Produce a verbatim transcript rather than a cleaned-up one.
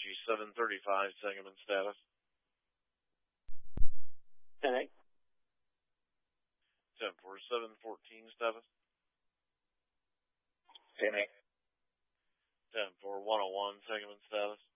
G seven thirty-five, Sangamon status. ten eight. ten four seven fourteen status. ten eight. ten four one oh one, Sangamon status.